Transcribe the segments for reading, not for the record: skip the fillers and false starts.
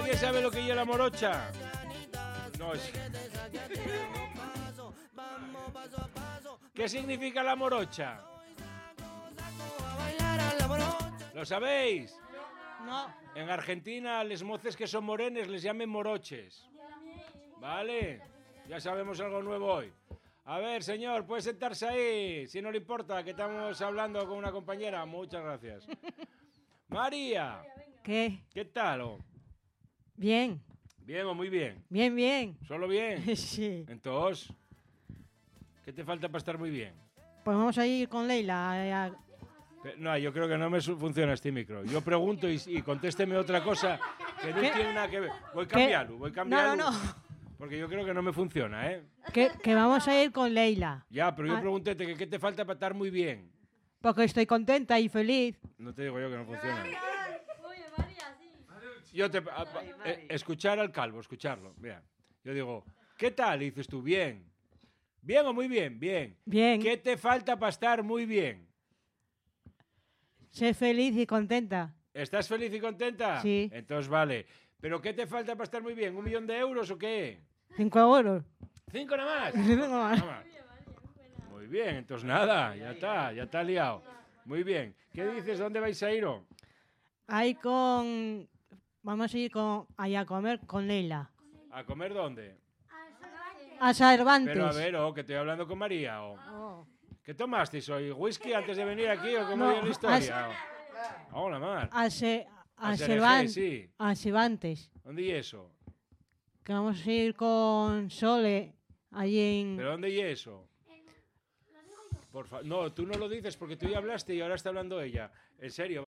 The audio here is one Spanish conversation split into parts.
¿Nadie sabe lo que es la morocha? No, ¿Qué significa la morocha? ¿Lo sabéis? No. En Argentina, les moces que son morenes les llaman moroches. ¿Vale? Ya sabemos algo nuevo hoy. A ver, señor, puede sentarse ahí, si no le importa, que estamos hablando con una compañera. Muchas gracias. María. ¿Qué? ¿Qué tal? Bien. ¿Bien o muy bien? Bien, bien. ¿Solo bien? Sí. Entonces, ¿qué te falta para estar muy bien? Pues vamos a ir con Leila. No, yo creo que no me funciona este micro. Yo pregunto y contésteme otra cosa que no tiene nada que ver. Voy a cambiarlo. No. Porque yo creo que no me funciona, ¿eh? Que vamos a ir con Leila. Ya, pero yo pregunté que qué te falta para estar muy bien. Porque estoy contenta y feliz. No te digo yo que no funciona. Escuchar al calvo, escucharlo. Mira, yo digo, ¿qué tal? Y dices tú, bien. ¿Bien o muy bien? Bien. Bien. ¿Qué te falta para estar muy bien? Ser feliz y contenta. ¿Estás feliz y contenta? Sí. Entonces vale. ¿Pero qué te falta para estar muy bien? ¿1 millón de euros o qué? 5 euros. 5 nada más. Nada más. Muy bien, entonces nada, ya está liado. Muy bien. ¿Qué dices? ¿Dónde vais a ir? Vamos a ir allá a comer con Leila. ¿A comer dónde? A Cervantes. Pero a ver, que estoy hablando con María. ¿Qué tomasteis hoy? ¿Whisky antes de venir aquí o cómo viene la historia? Hola, mar. A Cervantes. Sí. A Cervantes. ¿Dónde y eso? Que vamos a ir con Sole allí en... ¿Pero dónde y eso? Por favor. No, tú no lo dices porque tú ya hablaste y ahora está hablando ella. En serio.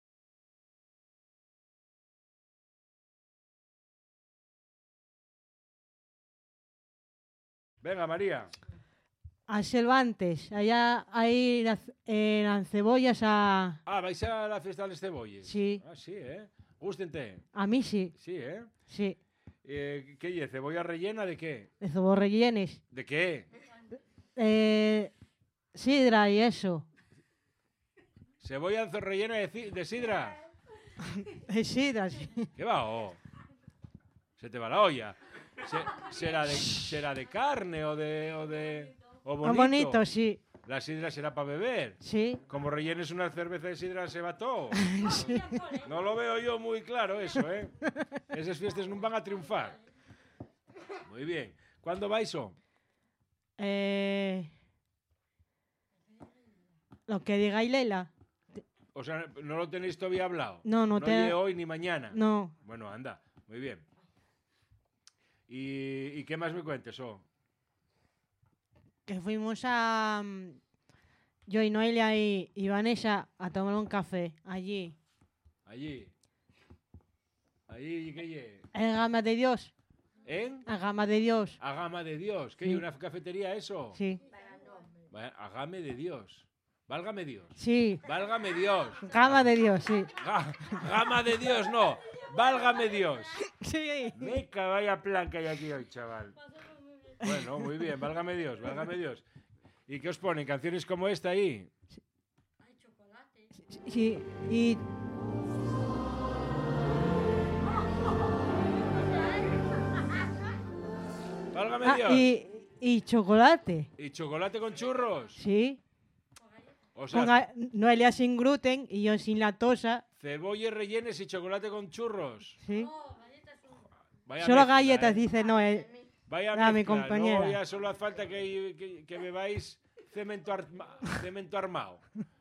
Venga, María. A Cervantes, allá hay las cebollas a... Ah, ¿vais a la fiesta de las cebollas? Sí. Ah, sí, ¿eh? Gústente. A mí sí. Sí, ¿eh? Sí. ¿Qué es? ¿Cebolla rellena de qué? De cebolla rellenes. ¿De qué? Sidra y eso. ¿Cebolla rellena de sidra? De sidra, sí. ¿Qué va? Se te va la olla. ¿Será de carne o bonito? Bonito, sí. La sidra será para beber. Sí. Como rellenes una cerveza de sidra se va todo. Sí. No lo veo yo muy claro eso, ¿eh? Esas fiestas no van a triunfar. Muy bien. ¿Cuándo vais? Lo que diga Leila. O sea, ¿no lo tenéis todavía hablado? No ni hoy ni mañana. No. Bueno, anda. Muy bien. ¿Y qué más me cuentes, Que fuimos yo y Noelia y Vanessa a tomar un café allí. ¿Allí? ¿Allí qué es? En Gama de Dios. ¿En? A Gama de Dios. A Gama de Dios. ¿Qué Sí. hay? ¿Una cafetería eso? Sí. A Gama de Dios. Válgame Dios. Sí. Válgame Dios. Gama de Dios, sí. Gama de Dios, no. Válgame Dios. Sí. Meca, vaya plan que hay aquí hoy, chaval. Bueno, muy bien. Válgame Dios, válgame Dios. ¿Y qué os ponen? ¿Canciones como esta ahí? Sí. Y... Válgame Dios. Y chocolate. ¿Y chocolate con churros? Sí. O sea, Con Noelia sin gluten y yo sin lactosa. cebollas rellenes y chocolate con churros. Sí. Vaya Solo mezcla, galletas, dice Noel. Vaya mi mezcla. compañera. No, ya solo hace falta que bebáis cemento armado.